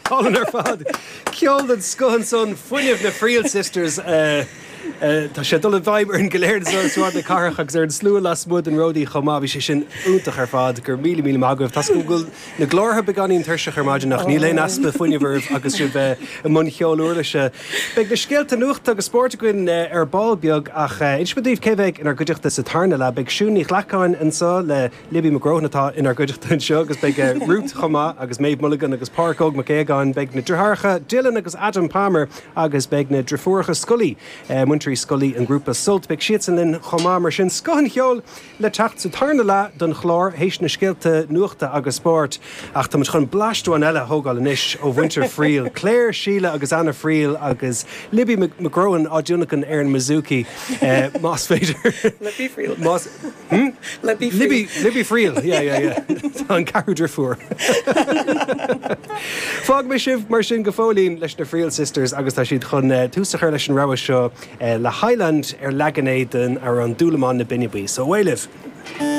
Colin ar fad. Ceol an scohan son fuineh na Friel Sisters. Tá sé dul bhaimar an goléir suir na carach agus ar an slú las mud an rodí chomá bhí sé sin úntaach ar fad gur mí mágah Tás go na glórtha beganín tuirseach ar maidin nach ní léon aspa fuinehh agus si bheith an mun cheolúirlaise. Beag na scéalta nuachta agus sportcuin ar ballbeag ach inspadíomh céhhéh inar goideachta sa tarna le beag siúní chhlaáin ansá le Libby McGrawnatá inar goideachta an seo agus beag Ruth chomá agus Maeve Mulligan agus Parkog McCagan beag na Drharcha Dylan agus Adam Palmer agus beag na Drfuarcha Scully Muntry Scully an grúpa Sult beag siad san linn chomá mar sin scohan cheol le techt sa tarna le don chlár hééis na scéalta nuachta agus sport ach tá chun blaistúin eile thógáil inis ó Winter Friel Claire Sheila agus Anna Friel agus Libby McGrowan á dúnachan ar an Mizuki más féidir Libby Friel Libby Friel tá an carú Drfuar Fág mé sibh mar sin go fólín leis na Friel Sisters agus tá siad chun túsachar leis an rabha seo le Highland ar leganéidan ar an dúlamáin na Binnebuí. So bhfuilh.